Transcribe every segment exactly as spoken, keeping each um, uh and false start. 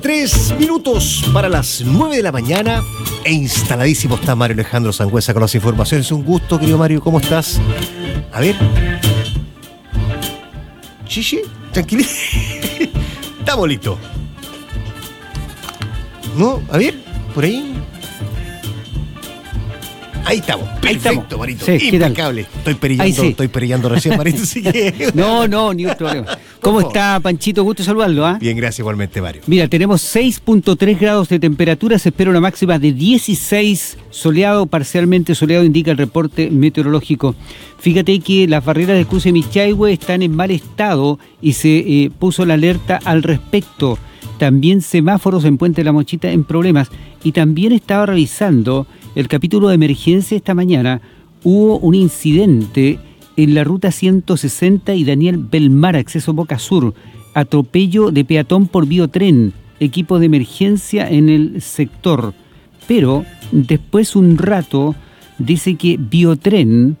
Tres minutos para las nueve de la mañana e instaladísimo está Mario Alejandro Sangüesa con las informaciones. Un gusto, querido Mario, ¿cómo estás? A ver. Chichi, tranquilo. Estamos listos. ¿No? A ver, por ahí. Ahí estamos. Ahí Perfecto, estamos. Marito. Sí, impecable. Estoy perillando, sí. estoy perillando recién, Marito. Así que... No, no, ni un problema. ¿Cómo ¿Cómo? está, Panchito? Gusto saludarlo, ¿ah? Bien, gracias igualmente, Mario. Mira, tenemos seis punto tres grados de temperatura, se espera una máxima de dieciséis, soleado, parcialmente soleado, indica el reporte meteorológico. Fíjate que las barreras del cruce Michaihue están en mal estado y se eh, puso la alerta al respecto. También semáforos en Puente de la Mochita en problemas. Y también estaba revisando el capítulo de emergencia esta mañana. Hubo un incidente en la ruta ciento sesenta y Daniel Belmar, acceso Boca Sur. Atropello de peatón por biotren. Equipo de emergencia en el sector. Pero después un rato dice que Biotren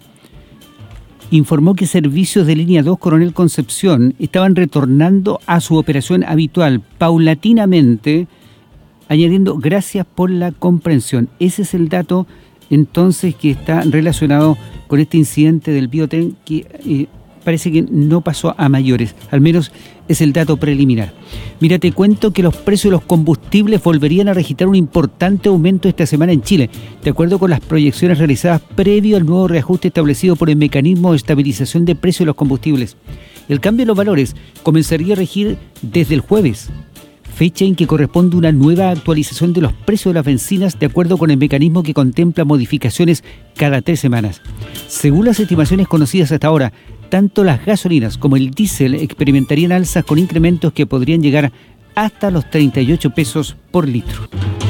informó que servicios de línea dos Coronel Concepción estaban retornando a su operación habitual paulatinamente, añadiendo gracias por la comprensión. Ese es el dato entonces que está relacionado con este incidente del Biotren que eh, parece que no pasó a mayores, al menos es el dato preliminar. Mira, te cuento que los precios de los combustibles volverían a registrar un importante aumento esta semana en Chile, de acuerdo con las proyecciones realizadas previo al nuevo reajuste establecido por el mecanismo de estabilización de precios de los combustibles. El cambio de los valores comenzaría a regir desde el jueves, fecha en que corresponde una nueva actualización de los precios de las bencinas de acuerdo con el mecanismo que contempla modificaciones cada tres semanas. Según las estimaciones conocidas hasta ahora, tanto las gasolinas como el diésel experimentarían alzas con incrementos que podrían llegar hasta los treinta y ocho pesos por litro.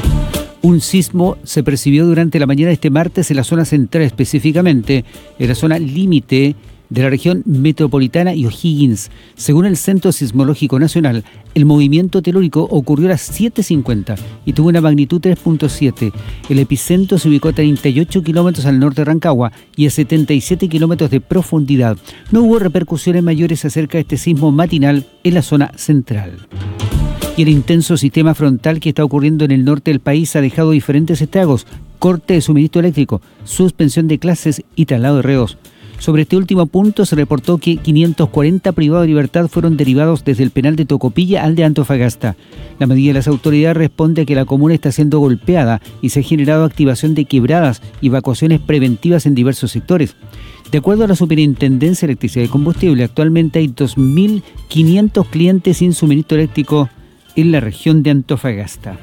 Un sismo se percibió durante la mañana de este martes en la zona central, específicamente en la zona límite de la región metropolitana y O'Higgins. Según el Centro Sismológico Nacional, el movimiento telúrico ocurrió a las siete cincuenta y tuvo una magnitud tres punto siete. El epicentro se ubicó a treinta y ocho kilómetros al norte de Rancagua y a setenta y siete kilómetros de profundidad. No hubo repercusiones mayores acerca de este sismo matinal en la zona central. Y el intenso sistema frontal que está ocurriendo en el norte del país ha dejado diferentes estragos: corte de suministro eléctrico, suspensión de clases y traslado de reos. Sobre este último punto se reportó que quinientos cuarenta privados de libertad fueron derivados desde el penal de Tocopilla al de Antofagasta. La medida de las autoridades responde a que la comuna está siendo golpeada y se ha generado activación de quebradas y evacuaciones preventivas en diversos sectores. De acuerdo a la Superintendencia de Electricidad y Combustible, actualmente hay dos mil quinientos clientes sin suministro eléctrico en la región de Antofagasta.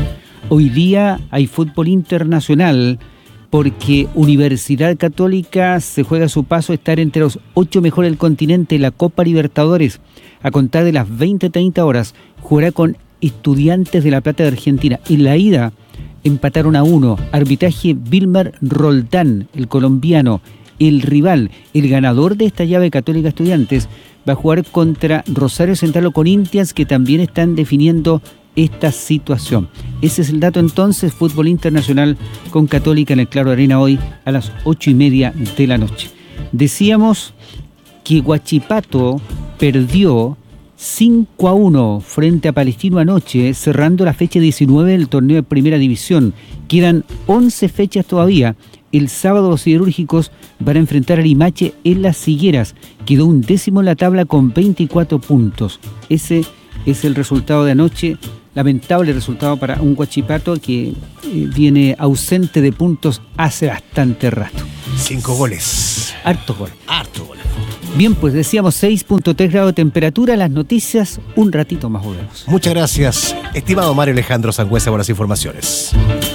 Hoy día hay fútbol internacional, porque Universidad Católica se juega su paso a estar entre los ocho mejores del continente en la Copa Libertadores. A contar de las veinte treinta horas, jugará con Estudiantes de La Plata de Argentina. En la ida empataron a uno. Arbitraje Wilmer Roldán, el colombiano. El rival, el ganador de esta llave Católica Estudiantes, va a jugar contra Rosario Central o Corinthians, que también están definiendo esta situación. Ese es el dato entonces, fútbol internacional con Católica en el Claro Arena hoy a las ocho y media de la noche. Decíamos que Huachipato perdió cinco a uno frente a Palestino anoche, cerrando la fecha diecinueve del torneo de Primera División. Quedan once fechas todavía. El sábado los siderúrgicos van a enfrentar a Limache en Las Higueras. Quedó un décimo en la tabla con veinticuatro puntos. Ese es el resultado de anoche. Lamentable resultado para un Huachipato que eh, viene ausente de puntos hace bastante rato. Cinco goles. Hartos goles. Hartos goles. Bien, pues decíamos seis punto tres grados de temperatura. Las noticias, un ratito más volvemos. Muchas gracias, estimado Mario Alejandro Sangüesa, por las informaciones.